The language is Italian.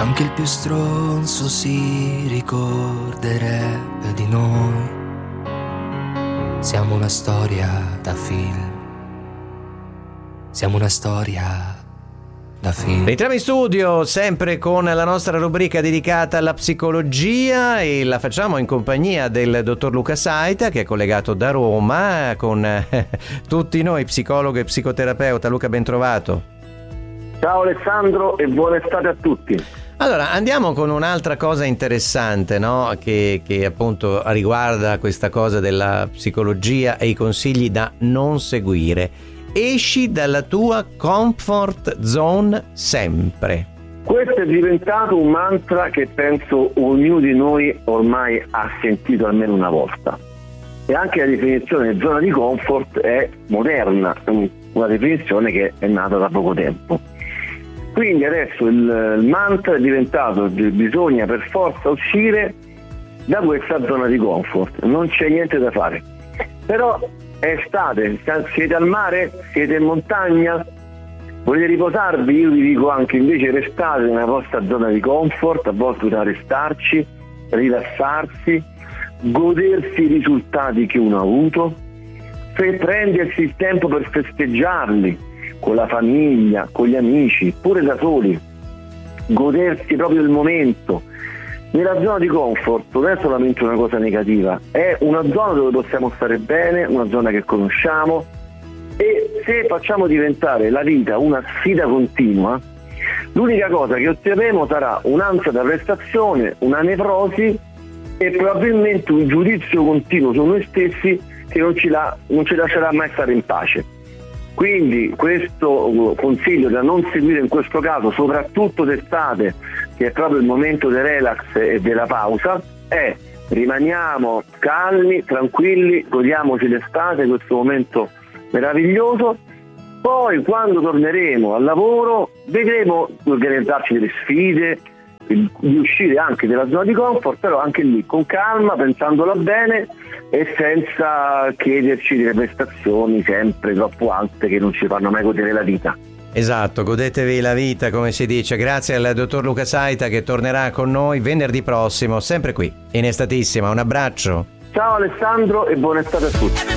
Anche il più stronzo si ricorderebbe di noi. Siamo una storia da film. Siamo una storia da film. Rientriamo in studio sempre con la nostra rubrica dedicata alla psicologia e la facciamo in compagnia del dottor Luca Saita, che è collegato da Roma con tutti noi, psicologo e psicoterapeuta. Luca, ben trovato. Ciao Alessandro e buona estate a tutti. Allora, andiamo con un'altra cosa interessante, no? Che appunto riguarda questa cosa della psicologia e i consigli da non seguire. Esci dalla tua comfort zone sempre. Questo è diventato un mantra che penso ognuno di noi ormai ha sentito almeno una volta. E anche la definizione di zona di comfort è moderna, una definizione che è nata da poco tempo. Quindi adesso il mantra è diventato bisogna per forza uscire da questa zona di comfort, non c'è niente da fare. Però è estate, siete al mare, siete in montagna, volete riposarvi? Io vi dico anche invece restate nella vostra zona di comfort, a volte bisogna restarci, rilassarsi, godersi i risultati che uno ha avuto, prendersi il tempo per festeggiarli con la famiglia, con gli amici, pure da soli, godersi proprio il momento. Nella zona di comfort non è solamente una cosa negativa, è una zona dove possiamo stare bene, una zona che conosciamo, e se facciamo diventare la vita una sfida continua, l'unica cosa che otterremo sarà un'ansia da prestazione, una nevrosi e probabilmente un giudizio continuo su noi stessi che non ci lascerà mai stare in pace. Quindi questo consiglio da non seguire in questo caso, soprattutto d'estate, che è proprio il momento del relax e della pausa, è rimaniamo calmi, tranquilli, godiamoci l'estate, questo momento meraviglioso. Poi quando torneremo al lavoro vedremo di organizzarci delle sfide, di uscire anche dalla zona di comfort, però anche lì con calma, pensandola bene e senza chiederci delle prestazioni sempre troppo alte che non ci fanno mai godere la vita. Esatto, godetevi la vita, come si dice. Grazie al dottor Luca Saita, che tornerà con noi venerdì prossimo, sempre qui in Estatissima. Un abbraccio. Ciao Alessandro e buona estate a tutti.